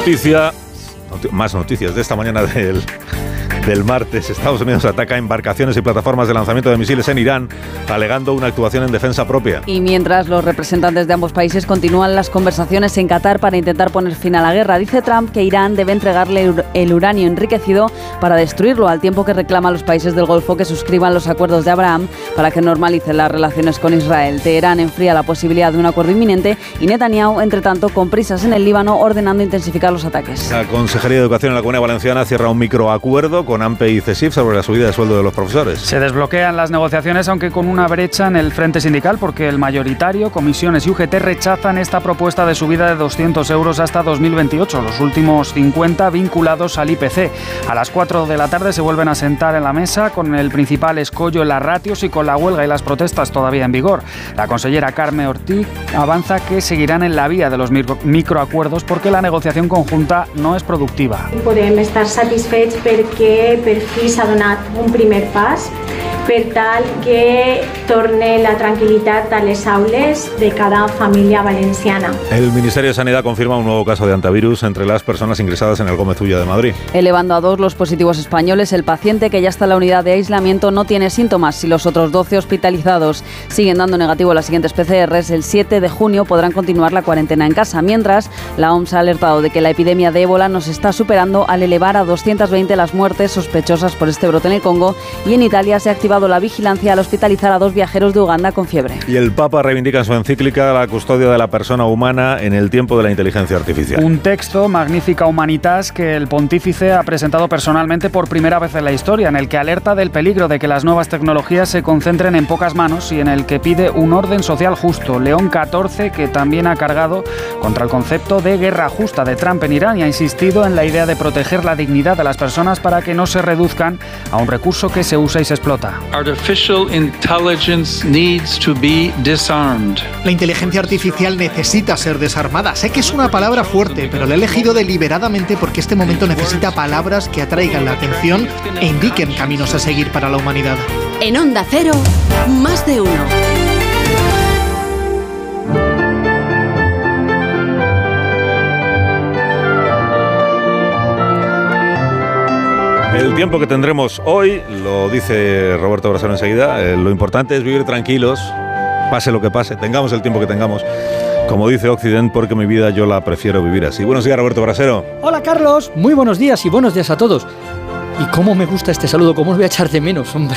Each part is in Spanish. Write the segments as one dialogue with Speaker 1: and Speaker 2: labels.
Speaker 1: Más noticias de esta mañana del martes. Estados Unidos ataca embarcaciones y plataformas de lanzamiento de misiles en Irán, alegando una actuación en defensa propia.
Speaker 2: Y mientras los representantes de ambos países continúan las conversaciones en Qatar para intentar poner fin a la guerra, dice Trump que Irán debe entregarle el uranio enriquecido para destruirlo, al tiempo que reclama a los países del Golfo que suscriban los acuerdos de Abraham para que normalicen las relaciones con Israel. Teherán enfría la posibilidad de un acuerdo inminente y Netanyahu, entre tanto, con prisas en el Líbano, ordenando intensificar los ataques.
Speaker 1: La Consejería de Educación en la Comunidad Valenciana cierra un microacuerdo con AMPE y CESIF sobre la subida de sueldo de los profesores.
Speaker 3: Se desbloquean las negociaciones, aunque con una brecha en el frente sindical, porque el mayoritario, comisiones y UGT rechazan esta propuesta de subida de 200 euros hasta 2028, los últimos 50 vinculados al IPC. A las 4 de la tarde se vuelven a sentar en la mesa con el principal escollo en las ratios y con la huelga y las protestas todavía en vigor. La consellera Carme Ortiz avanza que seguirán en la vía de los microacuerdos porque la negociación conjunta no es productiva.
Speaker 4: Podem estar satisfets perquè per fi s'ha donat un primer pas per tal que torne la tranquil·litat a les aules de cada família valenciana.
Speaker 1: El Ministerio de Sanidad confirma un nuevo caso de antivirus entre las personas ingresadas en el Gómez Ulla de Madrid.
Speaker 2: Elevando a 2 los positivos españoles, el paciente que ya está en la unidad de aislamiento no tiene síntomas y los otros 12 hospitalizados siguen dando negativo las siguientes PCRs. El 7 de junio podrán continuar la cuarentena en casa, mientras la OMS ha alertado de que la epidemia de ébola nos está superando al elevar a 220 las muertes sospechosas por este brote en el Congo, y en Italia se ha activado la vigilancia al hospitalizar a 2 viajeros de Uganda con fiebre.
Speaker 1: Y el Papa reivindica en su encíclica la custodia de la persona humana en el tiempo de la inteligencia artificial.
Speaker 3: Un texto, Magnifica Humanitas, que el pontífice ha presentado personalmente por primera vez en la historia, en el que alerta del peligro de que las nuevas tecnologías se concentren en pocas manos y en el que pide un orden social justo. León XIV, que también ha cargado contra el concepto de guerra justa de Trump en Irán y ha insistido en la idea de proteger la dignidad de las personas para que no se reduzcan a un recurso que se usa y se explota.
Speaker 5: Artificial intelligence needs to be disarmed.
Speaker 6: La inteligencia artificial necesita ser desarmada. Sé que es una palabra fuerte, pero la he elegido deliberadamente porque este momento necesita palabras que atraigan la atención e indiquen caminos a seguir para la humanidad.
Speaker 7: En Onda Cero, Más de Uno.
Speaker 1: El tiempo que tendremos hoy, lo dice Roberto Brasero enseguida, lo importante es vivir tranquilos, pase lo que pase, tengamos el tiempo que tengamos. Como dice Occident, porque mi vida yo la prefiero vivir así. Buenos días, Roberto Brasero.
Speaker 8: Hola, Carlos. Muy buenos días y buenos días a todos. Y cómo me gusta este saludo, cómo os voy a echar de menos, hombre.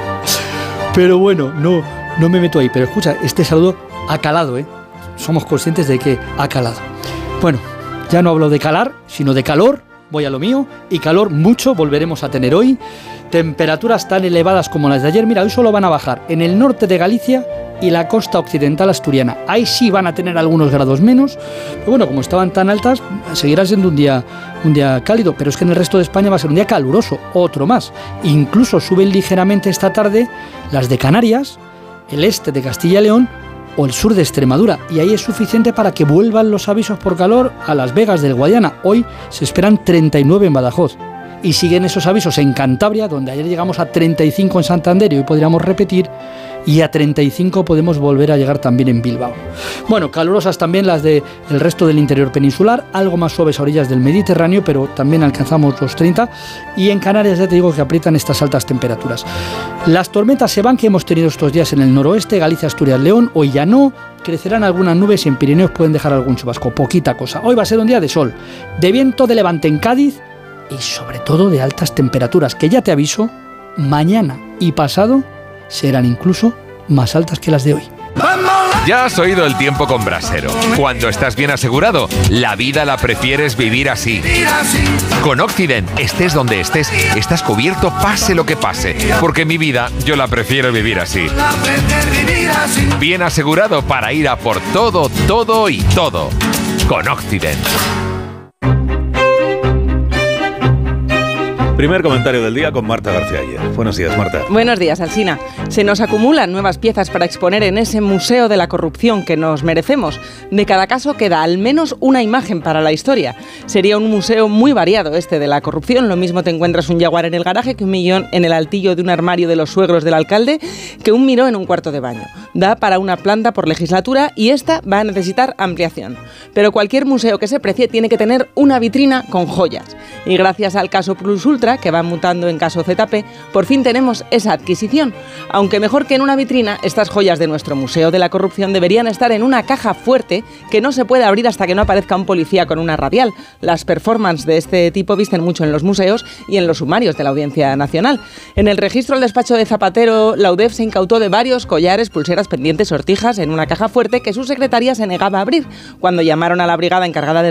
Speaker 8: Pero bueno, no me meto ahí. Pero escucha, este saludo ha calado, ¿eh? Somos conscientes de que ha calado. Bueno, ya no hablo de calar, sino de calor. Voy a lo mío, y calor mucho volveremos a tener hoy. Temperaturas tan elevadas como las de ayer. Mira, hoy solo van a bajar en el norte de Galicia y la costa occidental asturiana. Ahí sí van a tener algunos grados menos, pero bueno, como estaban tan altas, seguirá siendo un día cálido, pero es que en el resto de España va a ser un día caluroso, otro más. Incluso suben ligeramente esta tarde las de Canarias, el este de Castilla y León o el sur de Extremadura, y ahí es suficiente para que vuelvan los avisos por calor a Las Vegas del Guadiana. Hoy se esperan 39 en Badajoz. Y siguen esos avisos en Cantabria, donde ayer llegamos a 35 en Santander y hoy podríamos repetir, y a 35 podemos volver a llegar también en Bilbao. Bueno, calurosas también las del resto del interior peninsular, algo más suaves a orillas del Mediterráneo, pero también alcanzamos los 30, y en Canarias ya te digo que aprietan estas altas temperaturas. Las tormentas se van que hemos tenido estos días en el noroeste, Galicia, Asturias, León, hoy ya no, crecerán algunas nubes y en Pirineos pueden dejar algún chubasco, poquita cosa. Hoy va a ser un día de sol, de viento de levante en Cádiz, y sobre todo de altas temperaturas, que ya te aviso, mañana y pasado serán incluso más altas que las de hoy.
Speaker 9: Ya has oído el tiempo con Brasero. Cuando estás bien asegurado, la vida la prefieres vivir así. Con Occident, estés donde estés, estás cubierto pase lo que pase, porque mi vida yo la prefiero vivir así. Bien asegurado para ir a por todo, todo y todo. Con Occident.
Speaker 1: Primer comentario del día con Marta García Ayer. Buenos días, Marta.
Speaker 10: Buenos días, Alsina. Se nos acumulan nuevas piezas para exponer en ese museo de la corrupción que nos merecemos. De cada caso queda al menos una imagen para la historia. Sería un museo muy variado este de la corrupción. Lo mismo te encuentras un jaguar en el garaje que un millón en el altillo de un armario de los suegros del alcalde, que un miró en un cuarto de baño. Da para una planta por legislatura y esta va a necesitar ampliación. Pero cualquier museo que se precie tiene que tener una vitrina con joyas. Y gracias al caso Plus Ultra, que va mutando en caso ZP, por fin tenemos esa adquisición. Aunque mejor que en una vitrina, estas joyas de nuestro Museo de la Corrupción deberían estar en una caja fuerte que no se puede abrir hasta que no aparezca un policía con una radial. Las performances de este tipo visten mucho en los museos y en los sumarios de la Audiencia Nacional. En el registro del despacho de Zapatero, la UDEF se incautó de varios collares, pulseras, pendientes, sortijas en una caja fuerte que su secretaría se negaba a abrir. Cuando llamaron a la brigada encargada de